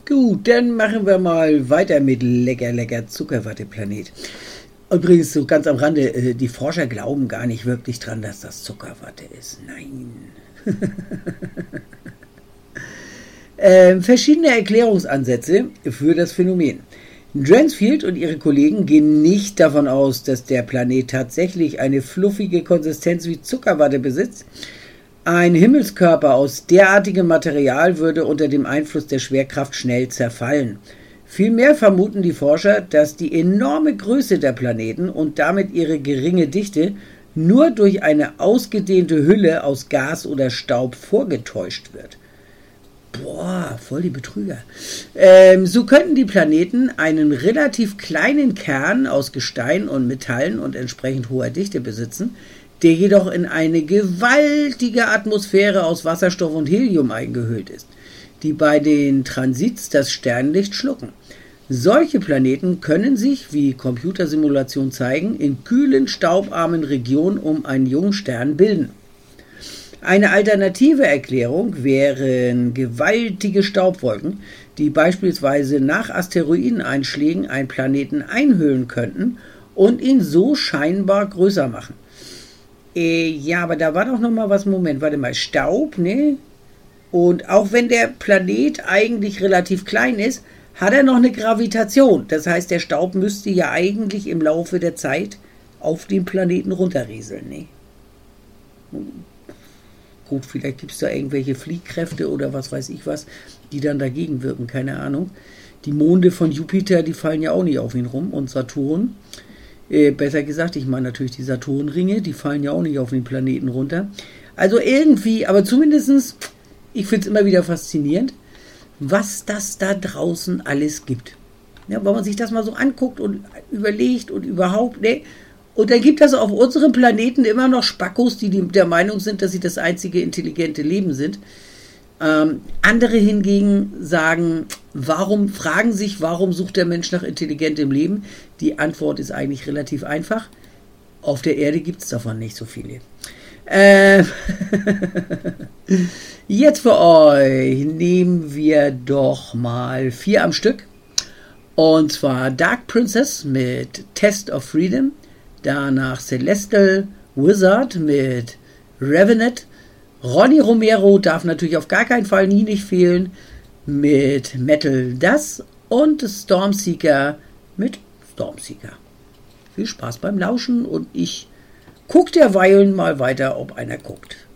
Gut, dann machen wir mal weiter mit lecker Zuckerwatte-Planet. Übrigens, so ganz am Rande, die Forscher glauben gar nicht wirklich dran, dass das Zuckerwatte ist. Nein. Verschiedene Erklärungsansätze für das Phänomen. Dransfield und ihre Kollegen gehen nicht davon aus, dass der Planet tatsächlich eine fluffige Konsistenz wie Zuckerwatte besitzt. Ein Himmelskörper aus derartigem Material würde unter dem Einfluss der Schwerkraft schnell zerfallen. Vielmehr vermuten die Forscher, dass die enorme Größe der Planeten und damit ihre geringe Dichte nur durch eine ausgedehnte Hülle aus Gas oder Staub vorgetäuscht wird. Boah, voll die Betrüger. So könnten die Planeten einen relativ kleinen Kern aus Gestein und Metallen und entsprechend hoher Dichte besitzen, der jedoch in eine gewaltige Atmosphäre aus Wasserstoff und Helium eingehüllt ist, die bei den Transits das Sternlicht schlucken. Solche Planeten können sich, wie Computersimulationen zeigen, in kühlen, staubarmen Regionen um einen jungen Stern bilden. Eine alternative Erklärung wären gewaltige Staubwolken, die beispielsweise nach Asteroideneinschlägen einen Planeten einhüllen könnten und ihn so scheinbar größer machen. Ja, aber da war doch noch mal was, Moment, warte mal, Staub, ne? Und auch wenn der Planet eigentlich relativ klein ist, hat er noch eine Gravitation. Das heißt, der Staub müsste ja eigentlich im Laufe der Zeit auf den Planeten runterrieseln, ne? Gut, vielleicht gibt es da irgendwelche Fliehkräfte oder was weiß ich was, die dann dagegen wirken, keine Ahnung. Die Monde von Jupiter, die fallen ja auch nicht auf ihn rum. Und Saturn, besser gesagt, ich meine natürlich die Saturnringe, die fallen ja auch nicht auf den Planeten runter. Also irgendwie, aber zumindestens, ich finde es immer wieder faszinierend, was das da draußen alles gibt. Ja, wenn man sich das mal so anguckt und überlegt und überhaupt, ne? Und dann gibt es auf unserem Planeten immer noch Spackos, die der Meinung sind, dass sie das einzige intelligente Leben sind. Andere hingegen fragen sich, warum sucht der Mensch nach intelligentem Leben? Die Antwort ist eigentlich relativ einfach. Auf der Erde gibt es davon nicht so viele. Jetzt für euch nehmen wir doch mal 4 am Stück. Und zwar Dark Princess mit Test of Freedom. Danach Celestial Wizard mit Revenant. Ronny Romero darf natürlich auf gar keinen Fall nicht fehlen mit Metal Das und Stormseeker mit Stormseeker. Viel Spaß beim Lauschen und ich gucke derweilen mal weiter, ob einer guckt.